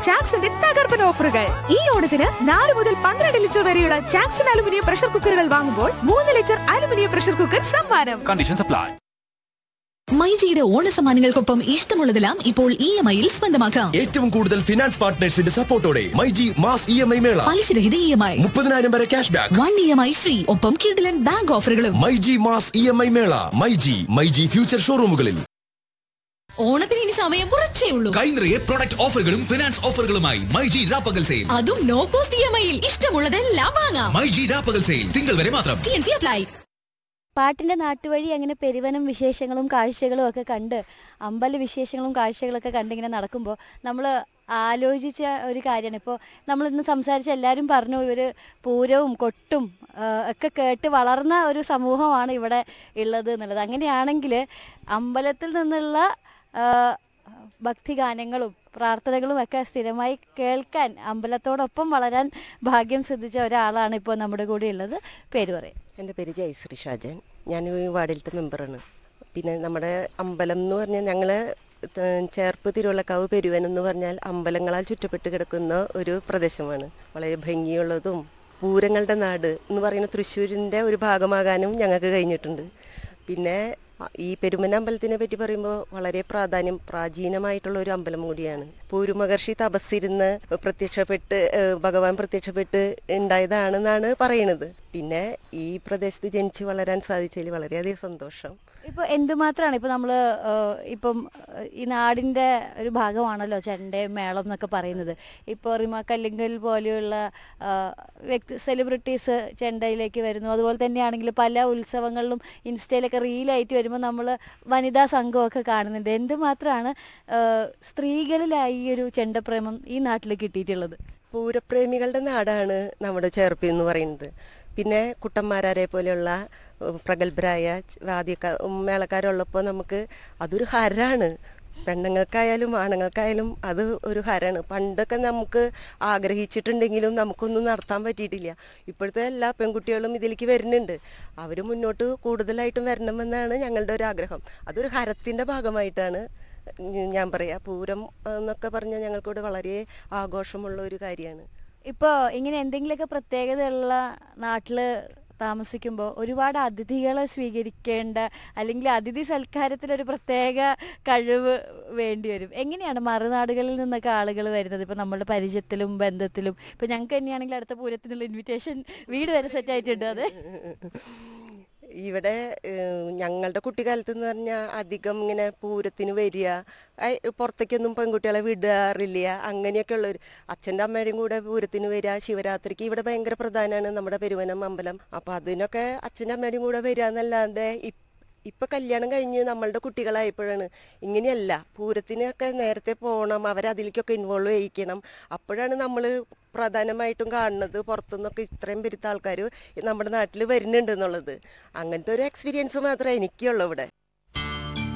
ചാക്സന്റെ തകർപ്പൻ ഓഫറുകൾ. ഈ ഓണത്തിന് 4 മുതൽ 12 ലിറ്റർ വരെയുള്ള ചാക്സൺ അലുമിനിയം പ്രഷർ കുക്കറുകൾ വാങ്ങുമ്പോൾ 3 ലിറ്റർ അലുമിനിയം പ്രഷർ കുക്കർ സമ്മാനം. Conditions apply. മൈജിയുടെ ഓണസമ്മാനങ്ങൾക്കൊപ്പം ഇഷ്ടമുള്ളതെല്ലാം ഇപ്പോൾ EMI-ൽ സ്വന്തമാക്കാം. ഏറ്റവും കൂടുതൽ ഫിനാൻസ് പാർട്ട്നേഴ്സിന്റെ സപ്പോർട്ടോടെ മൈജി മാസ് EMI മേള. പലിശരഹിത EMI, 30,000 വരെ ക്യാഷ് ബാക്ക്, 1 EMI ഫ്രീ, ഒപ്പം കിടിലൻ ബാങ്ക് ഓഫറുകളും. മൈജി മാസ് EMI മേള. മൈജി ഫ്യൂച്ചർ ഷോറൂമുകളിൽ. ഓണത്തിന് ഇനി സമയം കുറച്ചേ ഉള്ളൂ. കൈനിറയെ പ്രൊഡക്റ്റ് ഓഫറുകളും ഫിനാൻസ് ഓഫറുകളുമായി മൈജി രാപ്പകൽ സെയിൽ. അതും നോ കോസ്റ്റ് EMI-ൽ ഇഷ്ടമുള്ളതെല്ലാം വാങ്ങാം. മൈജി രാപ്പകൽ സെയിൽ തിങ്കൾ വരെ മാത്രം. TNC apply. പാട്ടിൻ്റെ നാട്ടുവഴി അങ്ങനെ പെരുവനം വിശേഷങ്ങളും കാഴ്ചകളും ഒക്കെ കണ്ട്, അമ്പല വിശേഷങ്ങളും കാഴ്ചകളൊക്കെ കണ്ടിങ്ങനെ നടക്കുമ്പോൾ നമ്മൾ ആലോചിച്ച ഒരു കാര്യമാണ്. ഇപ്പോൾ നമ്മളിന്ന് സംസാരിച്ച എല്ലാവരും പറഞ്ഞു ഇവർ പൂരവും കൊട്ടും ഒക്കെ കേട്ട് വളർന്ന ഒരു സമൂഹമാണ് ഇവിടെ ഉള്ളത് എന്നുള്ളത്. അങ്ങനെയാണെങ്കിൽ അമ്പലത്തിൽ നിന്നുള്ള ഭക്തിഗാനങ്ങളും പ്രാർത്ഥനകളും ഒക്കെ സ്ഥിരമായി കേൾക്കാൻ, അമ്പലത്തോടൊപ്പം വളരാൻ ഭാഗ്യം സിദ്ധിച്ച ഒരാളാണ് ഇപ്പോൾ നമ്മുടെ കൂടെ ഉള്ളത്. പേര് പറയും. എൻ്റെ പേര് ജയശ്രീ ഷാജൻ. ഞാൻ ഈ വാർഡിലത്തെ മെമ്പറാണ്. പിന്നെ നമ്മുടെ അമ്പലം എന്ന് പറഞ്ഞാൽ ഞങ്ങൾ ചേർപ്പ് തിരുവള്ളക്കാവ് പെരുവൻ എന്ന് പറഞ്ഞാൽ അമ്പലങ്ങളാൽ ചുറ്റപ്പെട്ട് കിടക്കുന്ന ഒരു പ്രദേശമാണ്. വളരെ ഭംഗിയുള്ളതും പൂരങ്ങളുടെ നാട് എന്ന് പറയുന്ന തൃശ്ശൂരിൻ്റെ ഒരു ഭാഗമാകാനും ഞങ്ങൾക്ക് കഴിഞ്ഞിട്ടുണ്ട്. പിന്നെ ഈ പെരുമന അമ്പലത്തിനെ പറ്റി പറയുമ്പോൾ വളരെ പ്രാചീനമായിട്ടുള്ള ഒരു അമ്പലം കൂടിയാണ്. പൂരു മഹർഷി തപസ്സിരുന്ന് ഭഗവാൻ പ്രത്യക്ഷപ്പെട്ട് ഉണ്ടായതാണെന്നാണ് പറയുന്നത്. പിന്നെ ഈ പ്രദേശത്ത് ജനിച്ച് വളരാൻ സാധിച്ചതിൽ വളരെയധികം സന്തോഷം. ഇപ്പോൾ എന്തുമാത്രമാണ് ഇപ്പോൾ നമ്മൾ ഇപ്പം ഈ നാടിൻ്റെ ഒരു ഭാഗമാണല്ലോ ചെണ്ടയും മേളം എന്നൊക്കെ പറയുന്നത്. ഇപ്പോൾ റിമ കല്ലിങ്കൽ പോലെയുള്ള സെലിബ്രിറ്റീസ് ചെണ്ടയിലേക്ക് വരുന്നു. അതുപോലെ തന്നെയാണെങ്കിൽ പല ഉത്സവങ്ങളിലും ഇൻസ്റ്റയിലൊക്കെ റീലായിട്ട് വരുമ്പോൾ നമ്മൾ വനിതാ സംഘമൊക്കെ കാണുന്നുണ്ട്. എന്തുമാത്രമാണ് സ്ത്രീകളിലായി ഈ ഒരു ചെണ്ടപ്രേമം ഈ നാട്ടിൽ കിട്ടിയിട്ടുള്ളത്? പൂരപ്രേമികളുടെ നാടാണ് നമ്മുടെ ചേർപ്പ് എന്ന് പറയുന്നത്. പിന്നെ കുട്ടന്മാരെ പോലെയുള്ള പ്രഗത്ഭരായ മേളക്കാരുള്ളപ്പോൾ നമുക്ക് അതൊരു ഹരാണ്. പെണ്ണുങ്ങൾക്കായാലും ആണുങ്ങൾക്കായാലും അത് ഒരു ഹരാണ്. പണ്ടൊക്കെ നമുക്ക് ആഗ്രഹിച്ചിട്ടുണ്ടെങ്കിലും നമുക്കൊന്നും നടത്താൻ പറ്റിയിട്ടില്ല. ഇപ്പോഴത്തെ എല്ലാ പെൺകുട്ടികളും ഇതിലേക്ക് വരുന്നുണ്ട്. അവർ മുന്നോട്ട് കൂടുതലായിട്ടും വരണമെന്നാണ് ഞങ്ങളുടെ ഒരു ആഗ്രഹം. അതൊരു ഹരത്തിൻ്റെ ഭാഗമായിട്ടാണ് ഞാൻ പറയാം. പൂരം എന്നൊക്കെ പറഞ്ഞാൽ ഞങ്ങൾക്കിവിടെ വളരെ ആഘോഷമുള്ള ഒരു കാര്യമാണ്. ഇപ്പോൾ ഇങ്ങനെ എന്തെങ്കിലുമൊക്കെ പ്രത്യേകതയുള്ള നാട്ടിൽ താമസിക്കുമ്പോൾ ഒരുപാട് അതിഥികളെ സ്വീകരിക്കേണ്ട, അല്ലെങ്കിൽ അതിഥി സൽക്കാരത്തിലൊരു പ്രത്യേക കഴിവ് വേണ്ടി വരും. എങ്ങനെയാണ് മറുനാടുകളിൽ നിന്നൊക്കെ ആളുകൾ വരുന്നത്? ഇപ്പോൾ നമ്മുടെ പരിചയത്തിലും ബന്ധത്തിലും ഇപ്പോൾ ഞങ്ങൾക്ക് തന്നെയാണെങ്കിൽ അടുത്ത പൂരത്തിനുള്ള ഇൻവിറ്റേഷൻ വീട് വരെ സെറ്റായിട്ടുണ്ട്. അത് ഇവിടെ ഞങ്ങളുടെ കുട്ടിക്കാലത്ത് എന്ന് പറഞ്ഞാൽ അധികം ഇങ്ങനെ പൂരത്തിന് വരിക, പുറത്തേക്കൊന്നും പെൺകുട്ടികളെ വിടാറില്ല. അങ്ങനെയൊക്കെ ഉള്ളൊരു അച്ഛൻ്റെ അമ്മയുടെയും കൂടെ പൂരത്തിന് വരിക. ശിവരാത്രിക്ക് ഇവിടെ ഭയങ്കര പ്രധാനമാണ് നമ്മുടെ പെരുവനം അമ്പലം. അപ്പോൾ അതിനൊക്കെ അച്ഛൻ്റെ അമ്മയുടെയും കൂടെ വരിക എന്നല്ലാതെ ഇപ്പം കല്യാണം കഴിഞ്ഞ് നമ്മളുടെ കുട്ടികളായപ്പോഴാണ് ഇങ്ങനെയല്ല. പൂരത്തിനൊക്കെ നേരത്തെ പോകണം, അവരതിലേക്കൊക്കെ ഇൻവോൾവ് ചെയ്യിക്കണം. അപ്പോഴാണ് നമ്മൾ പ്രധാനമായിട്ടും കാണുന്നത് പുറത്തുനിന്നൊക്കെ ഇത്രയും പെരുത്ത ആൾക്കാർ നമ്മുടെ നാട്ടിൽ വരുന്നുണ്ട് എന്നുള്ളത്. അങ്ങനത്തെ ഒരു എക്സ്പീരിയൻസ് മാത്രമേ എനിക്കുള്ളൂ ഇവിടെ.